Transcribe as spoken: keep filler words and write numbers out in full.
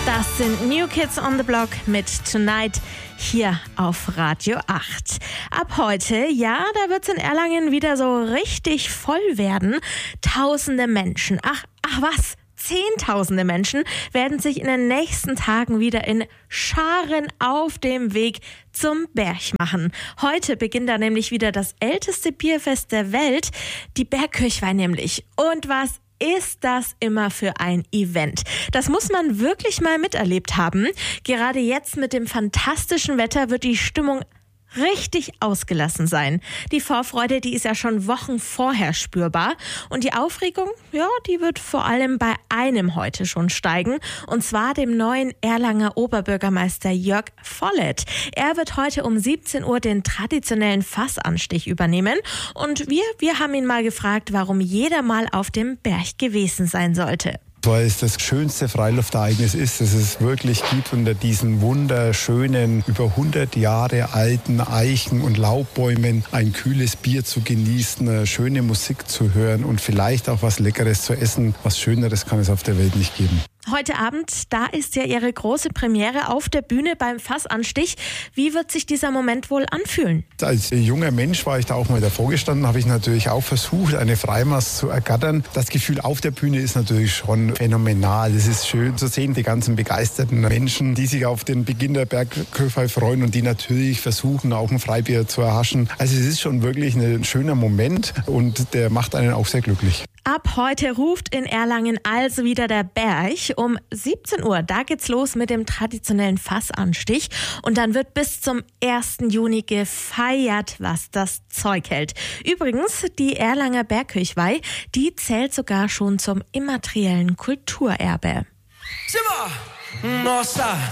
Das sind New Kids on the Block mit Tonight hier auf Radio acht. Ab heute, ja, da wird es in Erlangen wieder so richtig voll werden. Tausende Menschen, ach, ach was, Zehntausende Menschen werden sich in den nächsten Tagen wieder in Scharen auf dem Weg zum Berg machen. Heute beginnt da nämlich wieder das älteste Bierfest der Welt, die Bergkirchweih nämlich. Und was ist das immer für ein Event? Das muss man wirklich mal miterlebt haben. Gerade jetzt mit dem fantastischen Wetter wird die Stimmung richtig ausgelassen sein. Die Vorfreude, die ist ja schon Wochen vorher spürbar. Und die Aufregung, ja, die wird vor allem bei einem heute schon steigen. Und zwar dem neuen Erlanger Oberbürgermeister Jörg Volleth. Er wird heute um siebzehn Uhr den traditionellen Fassanstich übernehmen. Und wir, wir haben ihn mal gefragt, warum jeder mal auf dem Berg gewesen sein sollte. Weil es das schönste Freiluftereignis ist, das es wirklich gibt, unter diesen wunderschönen, über hundert Jahre alten Eichen und Laubbäumen ein kühles Bier zu genießen, eine schöne Musik zu hören und vielleicht auch was Leckeres zu essen. Was Schöneres kann es auf der Welt nicht geben. Heute Abend, da ist ja Ihre große Premiere auf der Bühne beim Fassanstich. Wie wird sich dieser Moment wohl anfühlen? Als junger Mensch war ich da auch mal davor gestanden, habe ich natürlich auch versucht, eine Freimaß zu ergattern. Das Gefühl auf der Bühne ist natürlich schon phänomenal. Es ist schön zu sehen, die ganzen begeisterten Menschen, die sich auf den Beginn der Bergkirchweih freuen und die natürlich versuchen, auch ein Freibier zu erhaschen. Also es ist schon wirklich ein schöner Moment und der macht einen auch sehr glücklich. Ab heute ruft in Erlangen also wieder der Berg. Um siebzehn Uhr, da geht's los mit dem traditionellen Fassanstich. Und dann wird bis zum ersten Juni gefeiert, was das Zeug hält. Übrigens, die Erlanger Bergkirchweih, die zählt sogar schon zum immateriellen Kulturerbe. Simmer! Nossa!